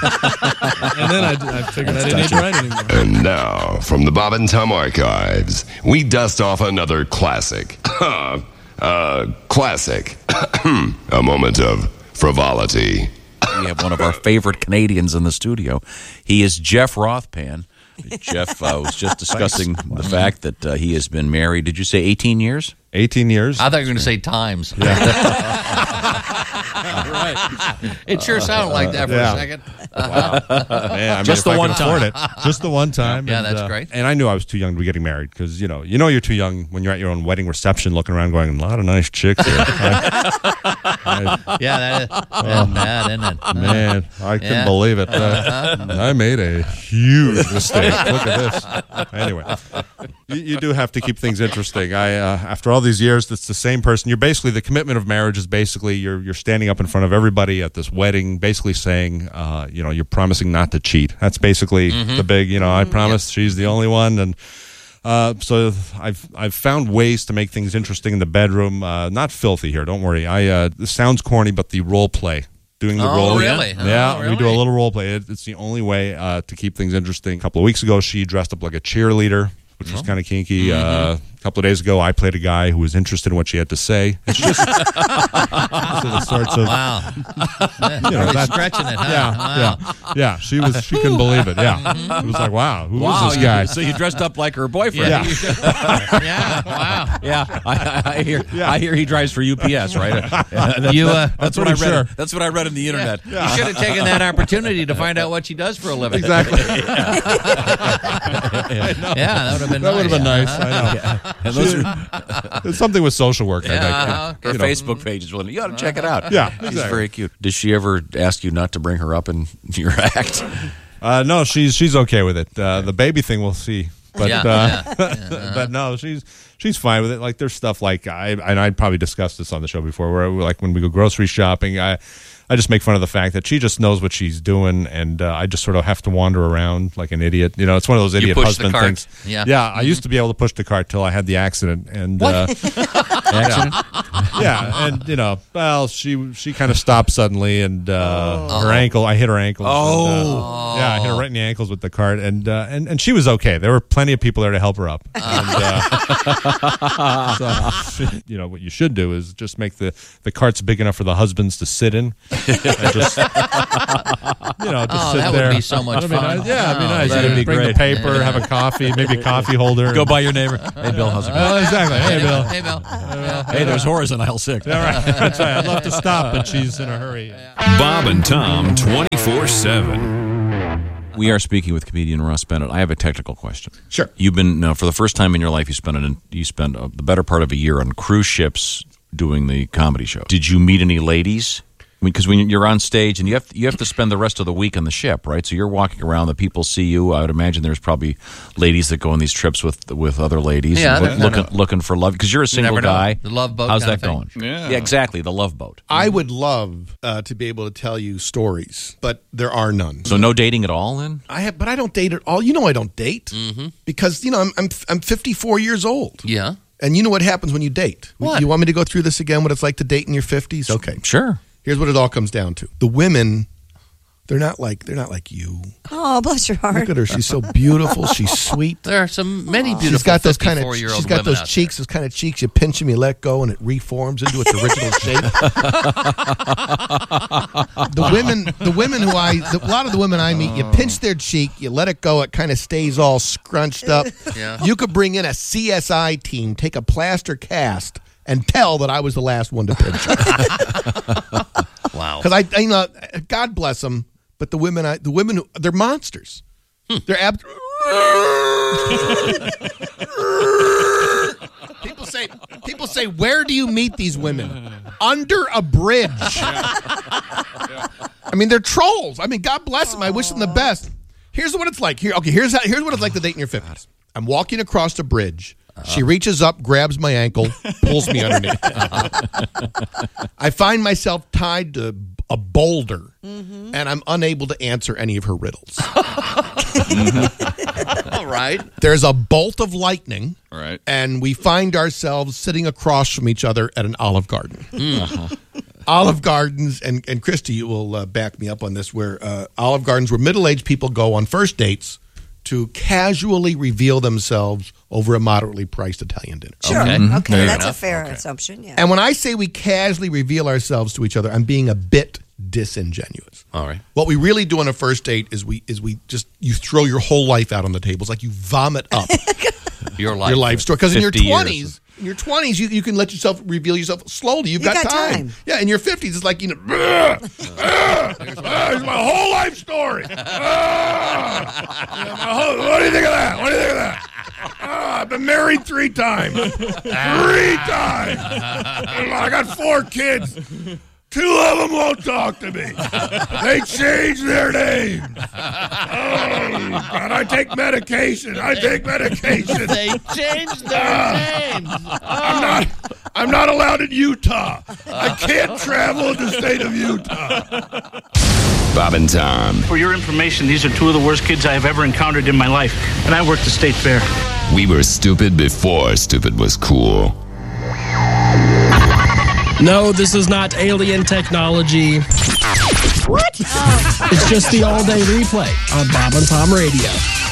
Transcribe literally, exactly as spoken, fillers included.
And then I, I figured I didn't need to write anymore. And now, from the Bob and Tom archives, we dust off another classic. uh, classic. A moment of frivolity. We have one of our favorite Canadians in the studio. He is Jeff Rothpan. Jeff uh, was just discussing the fact that uh, he has been married, did you say eighteen years? eighteen years. I thought you were going to say times. Yeah. Right. It sure sounded like that for yeah. a second. Wow. Man, I mean, Just if the I one could afford time. it. Just the one time. Yeah, and, that's uh, great. And I knew I was too young to be getting married because, you know, you know you're too young when you're at your own wedding reception looking around going, a lot of nice chicks here. I, I, Yeah, that is, that's bad, isn't it? man, I couldn't Yeah. believe it. Uh, I made a huge mistake. Look at this. Anyway, you, you do have to keep things interesting. I, uh, after all these years, it's the same person. You're basically, the commitment of marriage is basically you're you're standing up in front of everybody at this wedding, basically saying, uh, you know, you're promising not to cheat. That's basically Mm-hmm. the big, you know, I promise she's the only one. And uh, so I've I've found ways to make things interesting in the bedroom. Uh, not filthy here, don't worry. I uh, this sounds corny, but the role play. Doing the Oh, role. really? Yeah, Oh, we do a really? little role play. It, it's the only way uh, to keep things interesting. A couple of weeks ago, she dressed up like a cheerleader, which was kind of kinky. Uh, a couple of days ago, I played a guy who was interested in what she had to say. It's just those are the sorts of, Wow. you know, Really that, stretching it, huh? yeah, Wow. yeah, yeah. She was, she couldn't believe it. Yeah, it was like, wow, who Wow, is this you- guy? so you dressed up like her boyfriend. Yeah. Yeah, wow. Yeah, I, I hear. Yeah. I hear he drives for U P S, right? that's, You, uh, that's what I read. pretty sure. That's what I read on the internet. You should have taken that opportunity to find out what she does for a living. Exactly. Yeah, that would have been That would have nice. been nice. I know. And those are, It's something with social work. I Yeah, think. her You know. Facebook page is really. You ought to check it out. Yeah, she's exactly. very cute. Does she ever ask you not to bring her up in your act? Uh, no, she's she's okay with it. Uh, the baby thing, we'll see. But Yeah, uh, yeah, but no, she's she's fine with it. Like there's stuff like I and I probably discussed this on the show before, where like when we go grocery shopping, I I just make fun of the fact that she just knows what she's doing, and uh, I just sort of have to wander around like an idiot. You know, it's one of those idiot push the husband cart. things. Yeah. yeah. I used to be able to push the cart till I had the accident, and uh, Accident? yeah, and you know, well, she she kind of stopped suddenly, and uh, her ankle, I hit her ankle. Oh. and, uh, yeah, I hit her right in the ankles with the cart, and uh, and and she was okay. There were plenty of people there to help her up. And, uh, so, you know, what you should do is just make the the carts big enough for the husbands to sit in. And just, you know, just Oh, sit that would there. be so much That'd be fun. nice. Yeah, it'd be Oh, nice. that'd You be bring great. the paper, have a coffee, maybe a coffee holder. Go by your neighbor. Hey, Bill, how's it going? Oh, exactly. Hey, Bill. Hey, Bill. Hey, there's Horace in aisle six. All right. That's right. I'd love to stop, but she's in a hurry. Bob and Tom twenty-four seven. We are speaking with comedian Russ Bennett. I have a technical question. Sure. You've been now for the first time in your life. You spent an, you spent uh, the better part of a year on cruise ships doing the comedy show. Did you meet any ladies? Because when you're on stage and you have you have to spend the rest of the week on the ship, right? So you're walking around, the people see you. I would imagine there's probably ladies that go on these trips with with other ladies, Yeah, and I look, know. looking looking for love. Because you're a single never know. guy. The love boat How's kind that of thing. going? Yeah. yeah, exactly. The love boat. I would love uh, to be able to tell you stories, but there are none. So no dating at all, then? I have, but I don't date at all. You know, I don't date Mm-hmm. because you know I'm I'm I'm fifty-four years old, Yeah. and you know what happens when you date. What? You want me to go through this again? What it's like to date in your fifties? Okay. Sure. Here's what it all comes down to: the women, they're not like they're not like you. Oh, bless your heart. Look at her; she's so beautiful. She's sweet. There are some many beautiful She's got those kind of. fifty-four-year-old She's got women those out cheeks, those kind of cheeks. You pinch them, you let go, and it reforms into its original shape. The women, the women who I, the, a lot of the women I meet, you pinch their cheek, you let it go, it kind of stays all scrunched up. Yeah. You could bring in a C S I team, take a plaster cast, and tell that I was the last one to pinch. there. Wow. Because I, I, you know, God bless them, but the women, I, the women, who, they're monsters. They're ab- People say, people say, where do you meet these women? Under a bridge. I mean, they're trolls. I mean, God bless them. I wish them the best. Here's what it's like. Here, okay. Here's how, here's what it's like to date in your fifties. I'm walking across a bridge. She reaches up, grabs my ankle, pulls me underneath. I find myself tied to a boulder, and I'm unable to answer any of her riddles. All right. There's a bolt of lightning, Uh-huh. Right. and we find ourselves sitting across from each other at an Olive Garden. Olive Gardens, and, and Christy will uh, back me up on this, where uh, Olive Gardens where middle-aged people go on first dates to casually reveal themselves over a moderately priced Italian dinner. Sure. Okay. Okay, Fair that's enough. a fair Okay. assumption, yeah. And when I say we casually reveal ourselves to each other, I'm being a bit disingenuous. All right. What we really do on a first date is we is we just you throw your whole life out on the table. It's like you vomit up Your life. your life story. Because in your fifty years. twenties, in your twenties, you, you can let yourself reveal yourself slowly. You've You got, got time. time. Yeah, in your fifties, it's like you know, "Ugh, ugh, ugh, it's my whole life story. Ugh, you know, my whole- what do you think of that? What do you think of that? Ah, I've been married three times. Three times. I got four kids. Two of them won't talk to me. They changed their names. Oh, God, I take medication. I take medication. They changed their names. I'm not. I'm not allowed in Utah. I can't travel in the state of Utah. Bob and Tom. For your information, these are two of the worst kids I have ever encountered in my life, and I work the state fair. We were stupid before stupid was cool. No, this is not alien technology. What? It's just the all-day replay on Bob and Tom Radio.